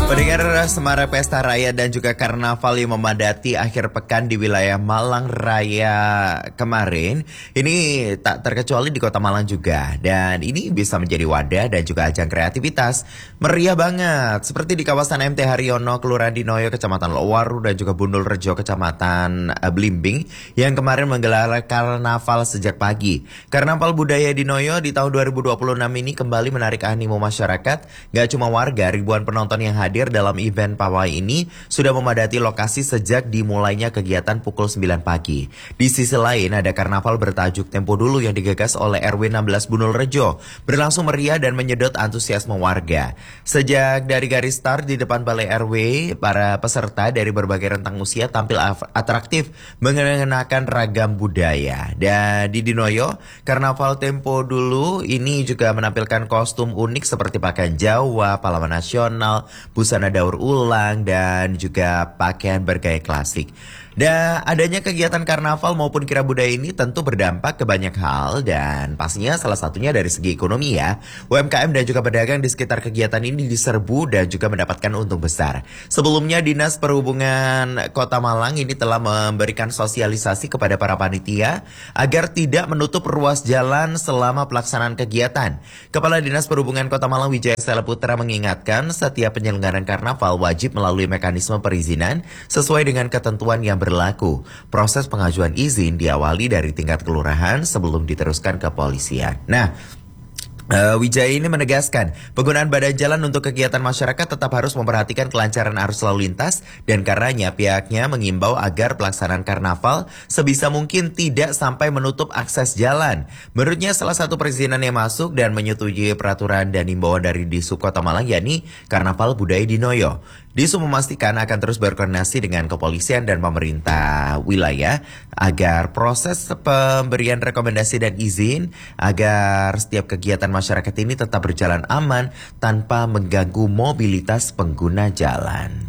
Pendengar, semarak pesta raya dan juga karnaval yang memadati akhir pekan di wilayah Malang Raya kemarin, ini tak terkecuali di Kota Malang juga. Dan ini bisa menjadi wadah dan juga ajang kreativitas. Meriah banget, seperti di kawasan MT Haryono, Kelurahan Dinoyo, Kecamatan Lowaru, dan juga Bundul Rejo, Kecamatan Blimbing, yang kemarin menggelar karnaval sejak pagi. Karnaval budaya Dinoyo di tahun 2026 ini kembali menarik animo masyarakat. Gak cuma warga, ribuan penonton yang hadir dalam event pawai ini sudah memadati lokasi sejak dimulainya kegiatan pukul 9 pagi. Di sisi lain ada karnaval bertajuk Tempo Dulu yang digagas oleh RW 16 Bundul Rejo, berlangsung meriah dan menyedot antusiasme warga. Sejak dari garis start di depan balai RW, para peserta dari berbagai rentang usia tampil atraktif mengenakan ragam budaya. Dan di Dinoyo, karnaval Tempo Dulu ini juga menampilkan kostum unik seperti pakaian Jawa, pahlawan nasional, busana daur ulang, dan juga pakaian bergaya klasik. Dan adanya kegiatan karnaval maupun kira budaya ini tentu berdampak ke banyak hal, dan pastinya salah satunya dari segi ekonomi ya. UMKM dan juga pedagang di sekitar kegiatan ini diserbu dan juga mendapatkan untung besar. Sebelumnya Dinas Perhubungan Kota Malang ini telah memberikan sosialisasi kepada para panitia agar tidak menutup ruas jalan selama pelaksanaan kegiatan. Kepala Dinas Perhubungan Kota Malang Wijaya Stella Putra mengingatkan setiap penyelenggaraan karnaval wajib melalui mekanisme perizinan sesuai dengan ketentuan yang berlaku. Proses pengajuan izin diawali dari tingkat kelurahan sebelum diteruskan ke polisian. Wijaya ini menegaskan, penggunaan badan jalan untuk kegiatan masyarakat tetap harus memperhatikan kelancaran arus lalu lintas, dan karenanya pihaknya mengimbau agar pelaksanaan karnaval sebisa mungkin tidak sampai menutup akses jalan. Menurutnya salah satu perizinan yang masuk dan menyetujui peraturan dan imbauan dari Disub Kota Malang yakni Karnaval Budaya Dinoyo. Disub memastikan akan terus berkoordinasi dengan kepolisian dan pemerintah wilayah agar proses pemberian rekomendasi dan izin agar setiap kegiatan masyarakat ini tetap berjalan aman tanpa mengganggu mobilitas pengguna jalan.